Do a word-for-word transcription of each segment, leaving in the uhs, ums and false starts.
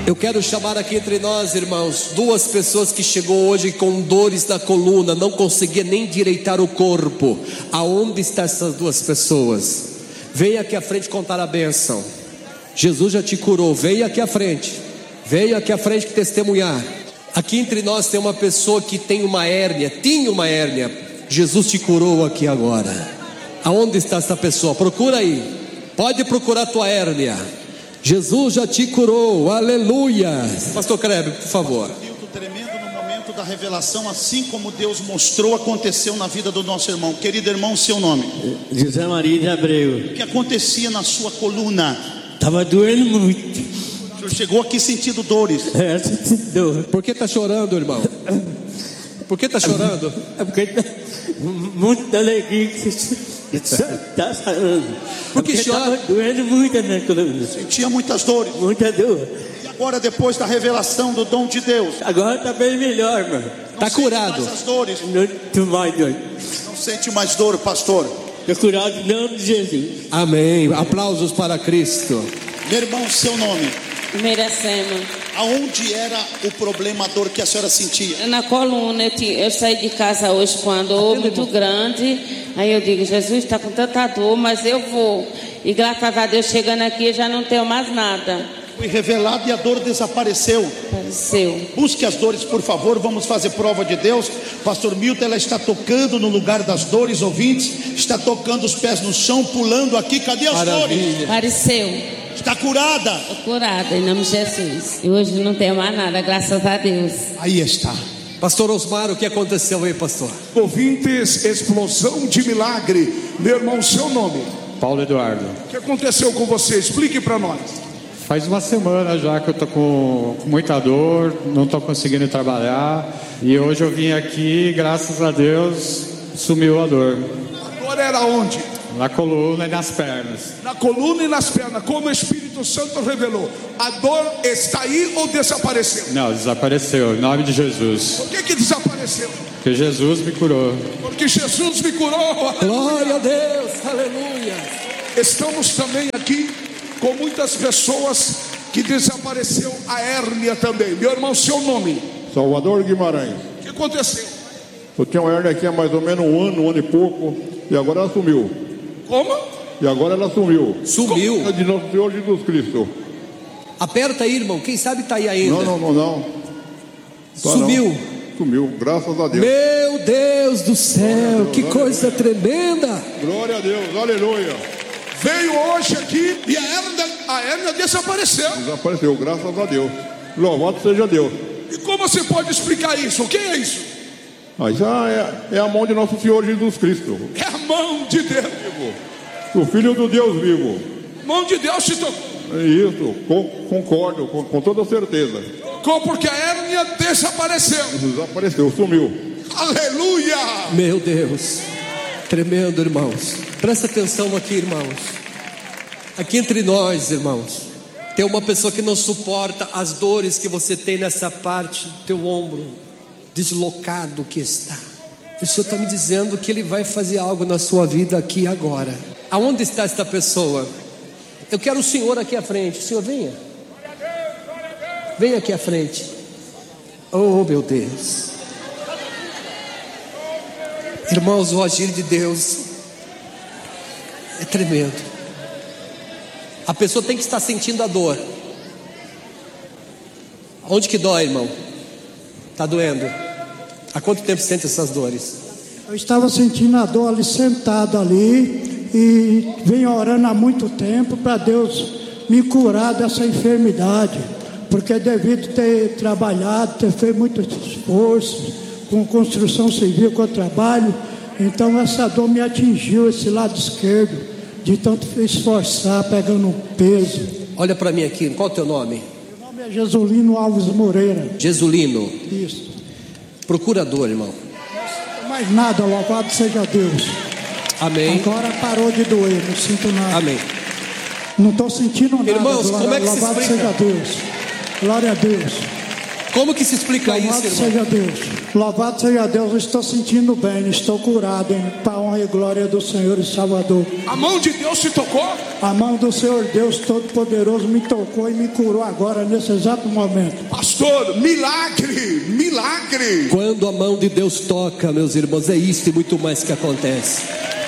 Eu quero chamar aqui entre nós, irmãos, duas pessoas que chegou hoje com dores na coluna, não conseguia nem direitar o corpo. Aonde estão essas duas pessoas? Venha aqui à frente contar a bênção. Jesus já te curou, venha aqui à frente. Venha aqui à frente que testemunhar. Aqui entre nós tem uma pessoa que tem uma hérnia, tinha uma hérnia. Jesus te curou aqui agora. Aonde está essa pessoa? Procura aí. Pode procurar a tua hérnia. Jesus já te curou, aleluia. Pastor Kleber, por favor. Tremendo no momento da revelação, assim como Deus mostrou, aconteceu na vida do nosso irmão. Querido irmão, seu nome? José Maria de Abreu. O que acontecia na sua coluna? Estava doendo muito. O senhor chegou aqui sentindo dores. É, sentindo dor. Por que está chorando, irmão? Por que está chorando? É porque tá muita alegria que você está falando. Por que chora? Estava doendo muito na coluna. Sentia muitas dores. Muita dor. E agora, depois da revelação do dom de Deus, agora está bem melhor, mano. Está curado. Mais as dores. Não tô mais dor. Não sente mais dor, pastor. Estou curado em nome de Jesus. Amém. Aplausos para Cristo. Meu irmão, seu nome? Miracema. Aonde era o problema, a dor que a senhora sentia? Na coluna, eu, tinha, eu saí de casa hoje com a dor muito grande. Aí eu digo, Jesus está com tanta dor, mas eu vou. E graças a Deus, chegando aqui, eu já não tenho mais nada. Foi revelado e a dor desapareceu. Apareceu. Busque as dores, por favor. Vamos fazer prova de Deus. Pastor Milton, ela está tocando no lugar das dores, ouvintes. Está tocando os pés no chão, pulando aqui. Cadê as Maravilha. dores? Apareceu. Está curada. Estou curada, em nome de Jesus. E hoje não tenho mais nada, graças a Deus. Aí está. Pastor Osmar, o que aconteceu aí, pastor? Ouvintes, explosão de milagre. Meu irmão, seu nome? Paulo Eduardo. O que aconteceu com você? Explique para nós. Faz uma semana já que eu tô com muita dor, não tô conseguindo trabalhar. E hoje eu vim aqui, graças a Deus, sumiu a dor. A dor era onde? Na coluna e nas pernas. Na coluna e nas pernas, como o Espírito Santo revelou. A dor está aí ou desapareceu? Não, desapareceu, em nome de Jesus. Por que que desapareceu? Porque Jesus me curou. Porque Jesus me curou. Glória a Deus, aleluia. Estamos também aqui com muitas pessoas que desapareceu a hérnia também. Meu irmão, seu nome? Salvador Guimarães. O que aconteceu? Eu tinha uma hérnia aqui há mais ou menos um ano, um ano e pouco, e agora ela sumiu. Como? E agora ela sumiu. Sumiu. É de nosso Senhor Jesus Cristo. Aperta aí, irmão. Quem sabe está aí ainda. Não, não, não, não. Tá, Sumiu. Não. Sumiu, graças a Deus. Meu Deus do céu, Deus, que coisa tremenda. Glória a Deus, aleluia. Veio hoje aqui e a hérnia, a hérnia desapareceu. Desapareceu, graças a Deus. Louvado seja Deus. E como você pode explicar isso? O que é isso? Mas ah, é, é a mão de nosso Senhor Jesus Cristo. É a mão de Deus. O Filho do Deus vivo. Mão de Deus te tocou. É isso, com, concordo, com, com toda certeza. Tocou porque a hérnia desapareceu. Desapareceu, sumiu. Aleluia. Meu Deus, tremendo, irmãos. Presta atenção aqui, irmãos. Aqui entre nós, irmãos, tem uma pessoa que não suporta as dores que você tem nessa parte do teu ombro, deslocado que está. O Senhor está me dizendo que Ele vai fazer algo na sua vida aqui agora. Aonde está esta pessoa? Eu quero o Senhor aqui à frente. O Senhor, venha. Venha aqui à frente. Oh, meu Deus. Irmãos, o agir de Deus é tremendo. A pessoa tem que estar sentindo a dor. Onde que dói, irmão? Está doendo? Há quanto tempo sente essas dores? Eu estava sentindo a dor ali, sentado ali, e venho orando há muito tempo para Deus me curar dessa enfermidade, porque devido ter trabalhado, ter feito muito esforço com construção civil, com o trabalho, então essa dor me atingiu esse lado esquerdo, de tanto esforçar, pegando um peso. Olha para mim aqui, qual é o teu nome? Meu nome é Jesulino Alves Moreira. Jesulino. Isso. Procurador, irmão. Mais nada, louvado seja Deus. Amém. Agora parou de doer, não sinto nada. Amém. Não estou sentindo nada. Irmãos, glória, como é que se louvado explica? seja Deus. Glória a Deus. Como que se explica louvado isso, irmão? seja Deus. Louvado seja Deus, estou sentindo bem, estou curado, hein? Para a honra e glória do Senhor e Salvador. A mão de Deus te tocou? A mão do Senhor Deus Todo-Poderoso me tocou e me curou agora, nesse exato momento. Pastor, milagre, milagre. Quando a mão de Deus toca, meus irmãos, é isso e muito mais que acontece.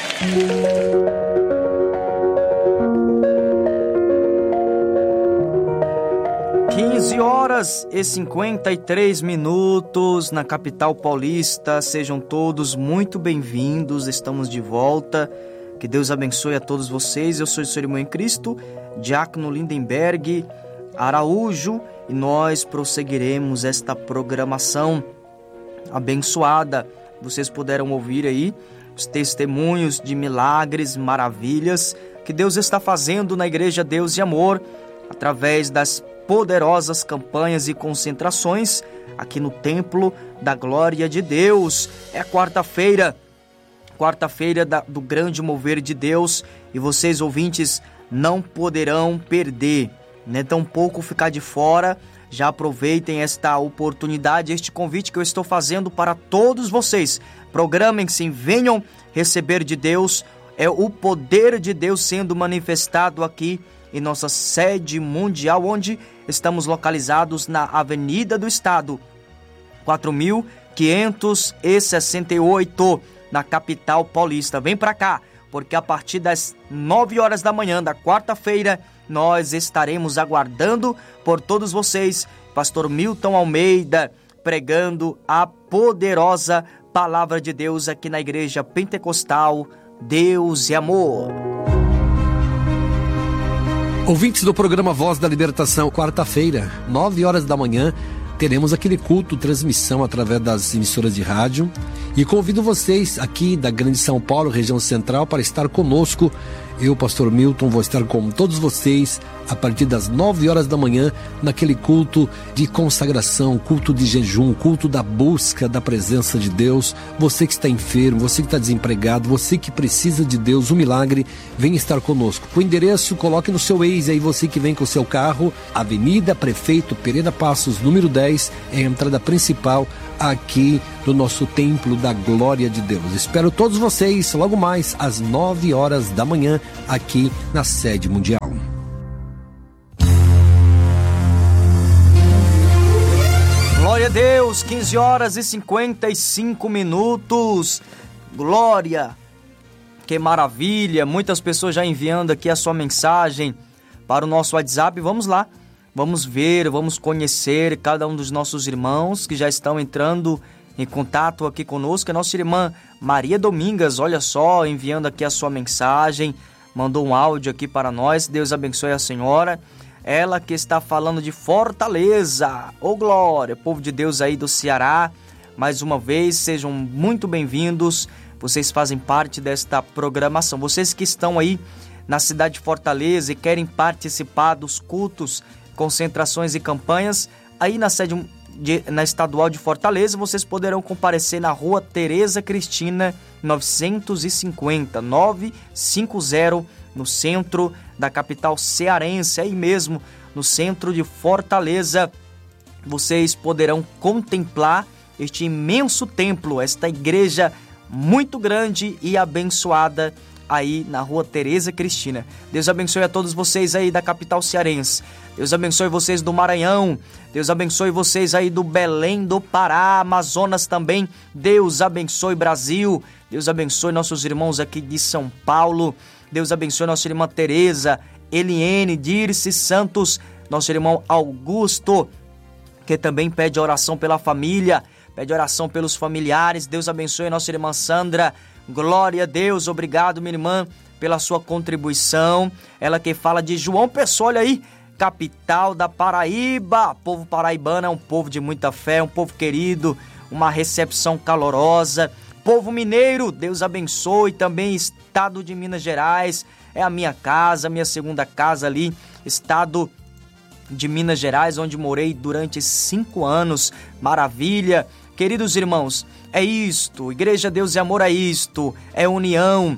quinze horas e cinquenta e três minutos na capital paulista. Sejam todos muito bem-vindos. Estamos de volta. Que Deus abençoe a todos vocês. Eu sou o seu irmão em Cristo, Diácono Lindenberg Araújo, e nós prosseguiremos esta programação abençoada. Vocês puderam ouvir aí os testemunhos de milagres, maravilhas que Deus está fazendo na Igreja Deus e Amor através das poderosas campanhas e concentrações aqui no Templo da Glória de Deus. É quarta-feira, quarta-feira do grande mover de Deus, e vocês, ouvintes, não poderão perder, nem tampouco ficar de fora. Já aproveitem esta oportunidade, este convite que eu estou fazendo para todos vocês. Programem-se, venham receber de Deus, é o poder de Deus sendo manifestado aqui em nossa sede mundial, onde estamos localizados na Avenida do Estado, quatro mil quinhentos e sessenta e oito, na capital paulista. Vem para cá, porque a partir das nove horas da manhã da quarta-feira, nós estaremos aguardando por todos vocês. Pastor Milton Almeida pregando a poderosa palavra de Deus aqui na Igreja Pentecostal Deus e Amor. Ouvintes do programa Voz da Libertação, quarta-feira, nove horas da manhã, teremos aquele culto, transmissão através das emissoras de rádio. E convido vocês aqui da Grande São Paulo, região central, para estar conosco. Eu, pastor Milton, vou estar com todos vocês a partir das nove horas da manhã, naquele culto de consagração, culto de jejum, culto da busca da presença de Deus. Você que está enfermo, você que está desempregado, você que precisa de Deus, um milagre, vem estar conosco. O endereço, coloque no seu Waze aí, você que vem com o seu carro, Avenida Prefeito Pereira Passos, número dez, é a entrada principal aqui do nosso Templo da Glória de Deus. Espero todos vocês logo mais às nove horas da manhã, aqui na sede mundial. Glória a Deus, quinze horas e cinquenta e cinco minutos. Glória, que maravilha. Muitas pessoas já enviando aqui a sua mensagem para o nosso WhatsApp. Vamos lá, vamos ver, vamos conhecer cada um dos nossos irmãos que já estão entrando em contato aqui conosco. A nossa irmã Maria Domingas, olha só, enviando aqui a sua mensagem, mandou um áudio aqui para nós. Deus abençoe a senhora. Ela que está falando de Fortaleza. Ô glória, povo de Deus aí do Ceará, mais uma vez, sejam muito bem-vindos. Vocês fazem parte desta programação. Vocês que estão aí na cidade de Fortaleza e querem participar dos cultos, concentrações e campanhas, aí na sede de, na estadual de Fortaleza, vocês poderão comparecer na rua Tereza Cristina, novecentos e cinquenta, novecentos e cinquenta, no centro da capital cearense, aí mesmo no centro de Fortaleza. Vocês poderão contemplar este imenso templo, esta igreja muito grande e abençoada aí na rua Tereza Cristina. Deus abençoe a todos vocês aí da capital cearense. Deus abençoe vocês do Maranhão. Deus abençoe vocês aí do Belém do Pará, Amazonas também. Deus abençoe Brasil. Deus abençoe nossos irmãos aqui de São Paulo. Deus abençoe nossa irmã Tereza, Eliene, Dirce Santos, nosso irmão Augusto, que também pede oração pela família, pede oração pelos familiares. Deus abençoe nossa irmã Sandra. Glória a Deus, obrigado, minha irmã, pela sua contribuição. Ela que fala de João Pessoa, olha aí, capital da Paraíba. O povo paraibano é um povo de muita fé, um povo querido, uma recepção calorosa. Povo mineiro, Deus abençoe. Também estado de Minas Gerais, é a minha casa, minha segunda casa ali, estado de Minas Gerais, onde morei durante cinco anos. Maravilha. Queridos irmãos, é isto, Igreja Deus e Amor é isto, é união,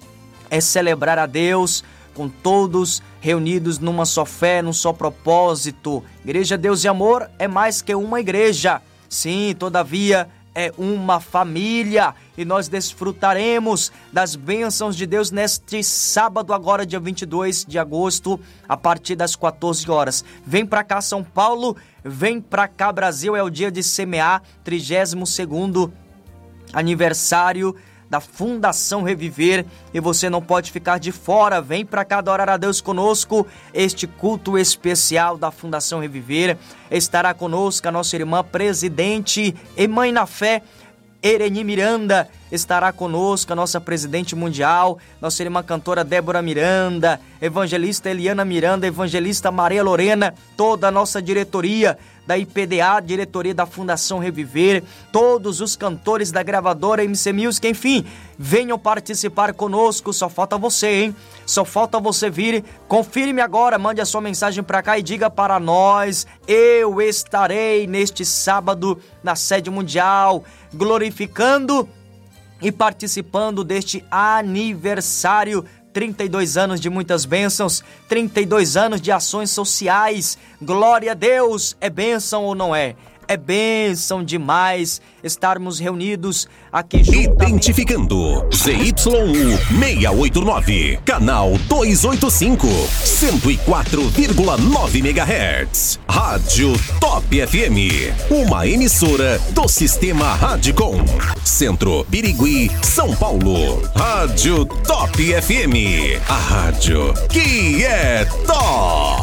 é celebrar a Deus com todos reunidos numa só fé, num só propósito. Igreja Deus e Amor é mais que uma igreja, sim, todavia é uma família e nós desfrutaremos das bênçãos de Deus neste sábado, agora dia vinte e dois de agosto, a partir das quatorze horas. Vem pra cá, São Paulo, vem pra cá, Brasil, é o dia de semear, trigésimo segundo aniversário da Fundação Reviver, e você não pode ficar de fora. Vem pra cá adorar a Deus conosco. Este culto especial da Fundação Reviver estará conosco a nossa irmã presidente e mãe na fé, Ereni Miranda, estará conosco a nossa presidente mundial, nossa irmã cantora Débora Miranda, evangelista Eliana Miranda, evangelista Maria Lorena, toda a nossa diretoria da I P D A, diretoria da Fundação Reviver, todos os cantores da gravadora M C Music, enfim, venham participar conosco. Só falta você, hein? Só falta você vir. Confirme agora, mande a sua mensagem pra cá e diga para nós: eu estarei neste sábado na sede mundial, glorificando e participando deste aniversário. trinta e dois anos de muitas bênçãos, trinta e dois anos de ações sociais. Glória a Deus! É bênção ou não é? É bênção demais estarmos reunidos aqui juntamente. Identificando Z Y U seiscentos e oitenta e nove, canal duzentos e oitenta e cinco, cento e quatro vírgula nove megahertz. Rádio Top F M, uma emissora do Sistema Radicom. Centro, Birigui, São Paulo. Rádio Top F M, a rádio que é top.